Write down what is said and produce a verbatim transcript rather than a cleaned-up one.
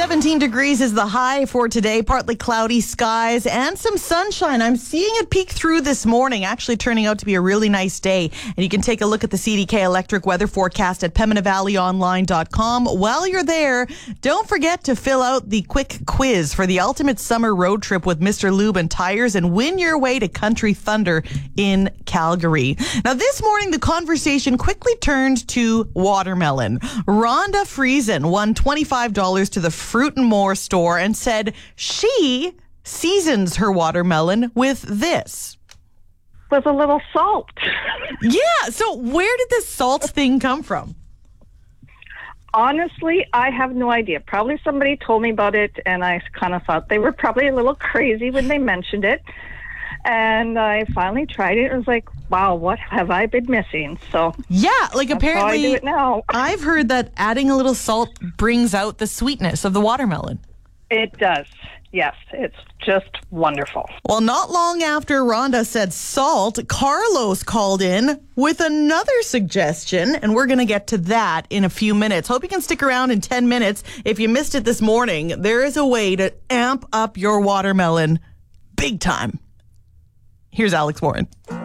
seventeen degrees is the high for today. Partly cloudy skies and some sunshine. I'm seeing it peek through this morning, actually turning out to be a really nice day. And you can take a look at the C D K Electric weather forecast at Pembina Valley Online dot com. While you're there, don't forget to fill out the quick quiz for the ultimate summer road trip with Mister Lube and Tires and win your way to Country Thunder in Calgary. Now, this morning, the conversation quickly turned to watermelon. Rhonda Friesen won twenty-five dollars to the Fruit and More store and said she seasons her watermelon with this. With a little salt. Yeah, so where did this salt thing come from? Honestly, I have no idea. Probably somebody told me about it, and I kind of thought they were probably a little crazy when they mentioned it. And I finally tried it and was like, wow, what have I been missing? So yeah, like that's how apparently I do it now. I've heard that adding a little salt brings out the sweetness of the watermelon. It does. Yes, it's just wonderful. Well, not long after Rhonda said salt, Carlos called in with another suggestion, and we're going to get to that in a few minutes. Hope you can stick around in ten minutes. If you missed it this morning, there is a way to amp up your watermelon big time. Here's Alex Warren.